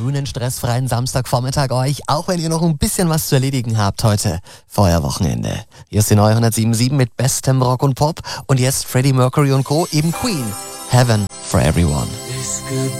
grünen, stressfreien Samstagvormittag euch, auch wenn ihr noch ein bisschen was zu erledigen habt heute. Feuerwochenende. Hier ist die neue 107.7 mit bestem Rock und Pop und jetzt Freddie Mercury und Co., eben Queen. Heaven for Everyone.